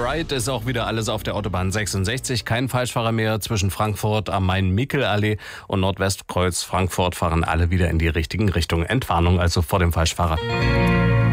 alright ist auch wieder alles auf der Autobahn 66. Kein Falschfahrer mehr zwischen Frankfurt am Main-Mickel-Allee und Nordwestkreuz Frankfurt fahren alle wieder in die richtigen Richtungen. Entwarnung also vor dem Falschfahrer.